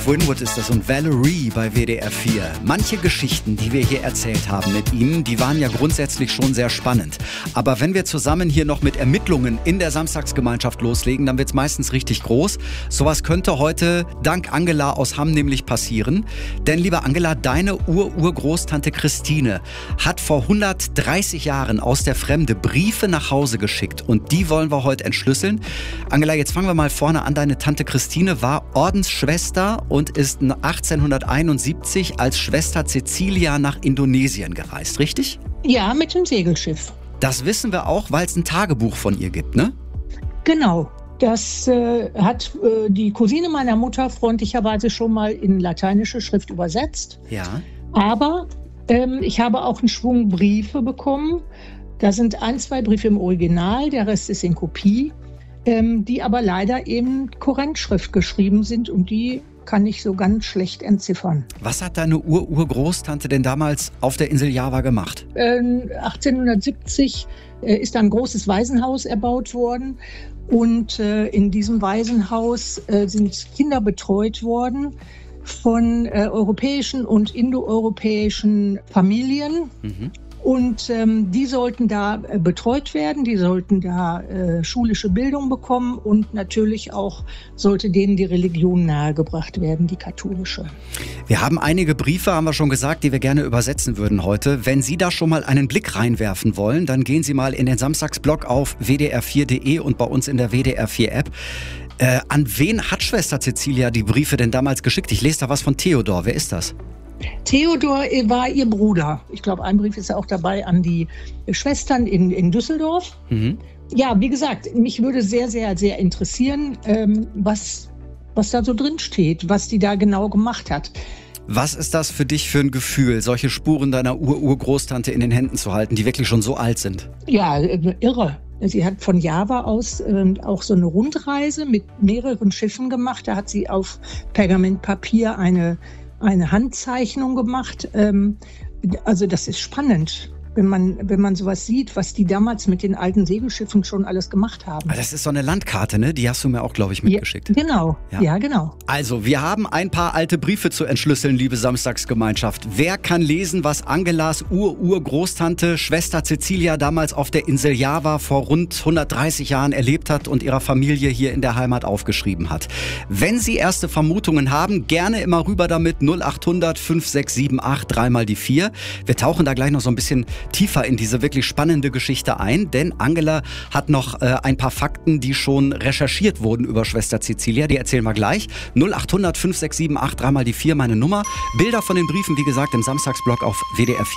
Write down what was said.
Winwood ist das und Valerie bei WDR 4. Manche Geschichten, die wir hier erzählt haben mit Ihnen, die waren ja grundsätzlich schon sehr spannend. Aber wenn wir zusammen hier noch mit Ermittlungen in der Samstagsgemeinschaft loslegen, dann wird es meistens richtig groß. Sowas könnte heute dank Angela aus Hamm nämlich passieren. Denn, liebe Angela, deine Urgroßtante Christine hat vor 130 Jahren aus der Fremde Briefe nach Hause geschickt. Und die wollen wir heute entschlüsseln. Angela, jetzt fangen wir mal vorne an. Deine Tante Christine war Ordensschwester und ist 1871 als Schwester Cecilia nach Indonesien gereist, richtig? Ja, mit dem Segelschiff. Das wissen wir auch, weil es ein Tagebuch von ihr gibt, ne? Genau. Das hat die Cousine meiner Mutter freundlicherweise schon mal in lateinische Schrift übersetzt. Ja. Aber ich habe auch einen Schwung Briefe bekommen. Da sind 2 Briefe im Original, der Rest ist in Kopie, die aber leider in Kurrentschrift geschrieben sind und die kann ich so ganz schlecht entziffern. Was hat deine Urgroßtante denn damals auf der Insel Java gemacht? 1870 ist ein großes Waisenhaus erbaut worden und in diesem Waisenhaus sind Kinder betreut worden von europäischen und indoeuropäischen Familien. Mhm. Und die sollten da betreut werden, die sollten da schulische Bildung bekommen und natürlich auch sollte denen die Religion nahegebracht werden, die katholische. Wir haben einige Briefe, haben wir schon gesagt, die wir gerne übersetzen würden heute. Wenn Sie da schon mal einen Blick reinwerfen wollen, dann gehen Sie mal in den Samstagsblog auf wdr4.de und bei uns in der WDR4-App. An wen hat Schwester Cecilia die Briefe denn damals geschickt? Ich lese da was von Theodor. Wer ist das? Theodor war ihr Bruder. Ich glaube, ein Brief ist ja auch dabei an die Schwestern in Düsseldorf. Mhm. Ja, wie gesagt, mich würde sehr, sehr, sehr interessieren, was da so drin steht, was die da genau gemacht hat. Was ist das für dich für ein Gefühl, solche Spuren deiner Urgroßtante in den Händen zu halten, die wirklich schon so alt sind? Ja, irre. Sie hat von Java aus auch so eine Rundreise mit mehreren Schiffen gemacht. Da hat sie auf Pergamentpapier eine Handzeichnung gemacht. Also das ist spannend, wenn man sowas sieht, was die damals mit den alten Segelschiffen schon alles gemacht haben. Das ist so eine Landkarte, ne? Die hast du mir auch, glaube ich, mitgeschickt. Ja, genau. Ja, genau. Also, wir haben ein paar alte Briefe zu entschlüsseln, liebe Samstagsgemeinschaft. Wer kann lesen, was Angelas Urgroßtante, Schwester Cecilia damals auf der Insel Java vor rund 130 Jahren erlebt hat und ihrer Familie hier in der Heimat aufgeschrieben hat? Wenn Sie erste Vermutungen haben, gerne immer rüber damit 0800 5678 3 mal die 4. Wir tauchen da gleich noch so ein bisschen tiefer in diese wirklich spannende Geschichte ein, denn Angela hat noch ein paar Fakten, die schon recherchiert wurden über Schwester Cecilia. Die erzählen wir gleich. 0800 5678 3 mal die 4 meine Nummer. Bilder von den Briefen, wie gesagt, im Samstagsblog auf WDR 4.